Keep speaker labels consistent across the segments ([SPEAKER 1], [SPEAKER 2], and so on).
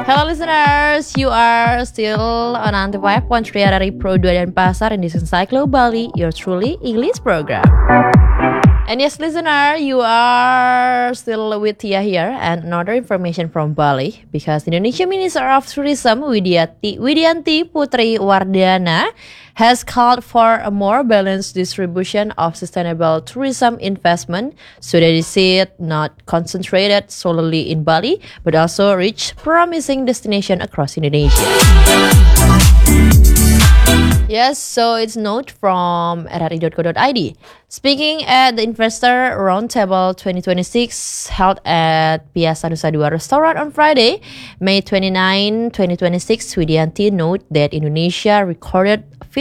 [SPEAKER 1] Hello listeners, you are still on Antv 5.3 dari Pro 2 dan Pasar in this Encyclo Bali, your truly English program. And yes, listener, you are still with Tia here and another information from Bali because Indonesia Minister of Tourism Widianti Putri Wardana has called for a more balanced distribution of sustainable tourism investment so that is not concentrated solely in Bali but also reach promising destination across Indonesia. Yes, so it's note from rri.co.id. Speaking at the Investor Roundtable 2026 held at Piazza Nusa Dua Restaurant on Friday, May 29, 2026, Widianti noted that Indonesia recorded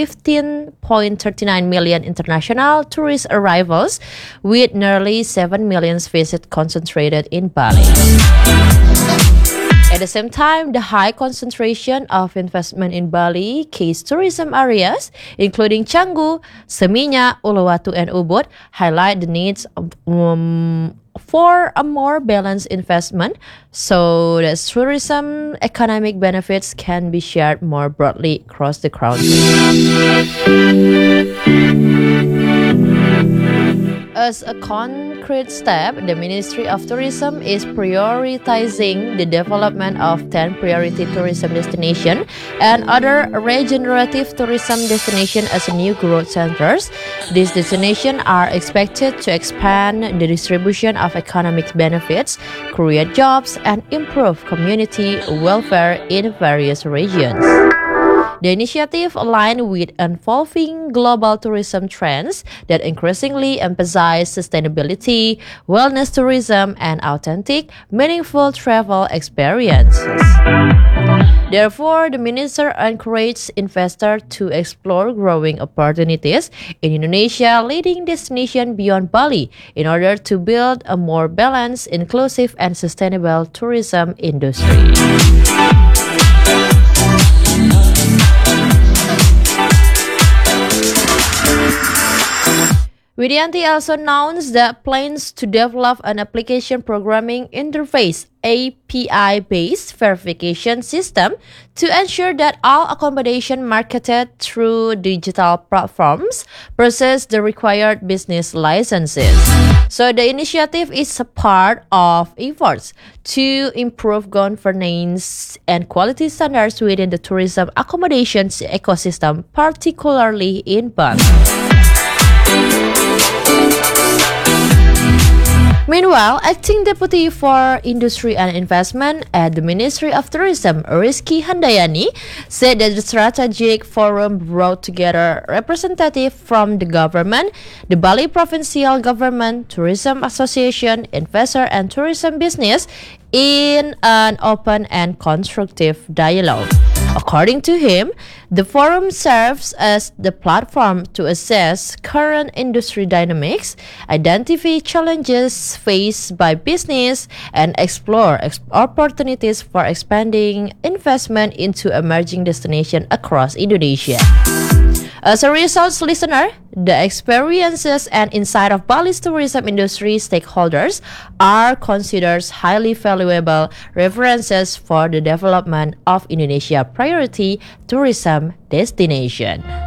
[SPEAKER 1] 15.39 million international tourist arrivals with nearly 7 million visits concentrated in Bali. At the same time, the high concentration of investment in Bali case tourism areas, including Canggu, Seminyak, Uluwatu, and Ubud, highlight the needs for a more balanced investment so that tourism economic benefits can be shared more broadly across the country. As a concrete step, the Ministry of Tourism is prioritizing the development of 10 priority tourism destinations and other regenerative tourism destinations as new growth centers. These destinations are expected to expand the distribution of economic benefits, create jobs, and improve community welfare in various regions. The initiative aligned with evolving global tourism trends that increasingly emphasize sustainability, wellness tourism, and authentic, meaningful travel experiences. Therefore, the minister encouraged investors to explore growing opportunities in Indonesia leading destinations beyond Bali in order to build a more balanced, inclusive, and sustainable tourism industry. Widianti also announced that plans to develop an application programming interface API-based verification system to ensure that all accommodation marketed through digital platforms possess the required business licenses. So the initiative is a part of efforts to improve governance and quality standards within the tourism accommodations ecosystem, particularly in Bali. Meanwhile, Acting Deputy for Industry and Investment at the Ministry of Tourism, Rizky Handayani, said that the strategic forum brought together representatives from the government, the Bali Provincial Government, Tourism Association, investor and tourism business in an open and constructive dialogue. According to him, the forum serves as the platform to assess current industry dynamics, identify challenges faced by business, and explore opportunities for expanding investment into emerging destinations across Indonesia. As a result, listener, the experiences and insight of Bali's tourism industry stakeholders are considered highly valuable references for the development of Indonesia priority tourism destination.